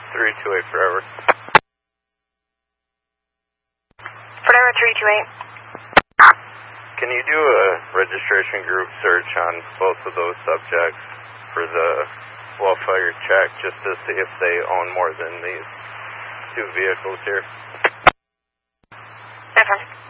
328 Forever. Forever 328. Can you do a registration group search on both of those subjects for the well-fire check just to see if they own more than these two vehicles here? Different.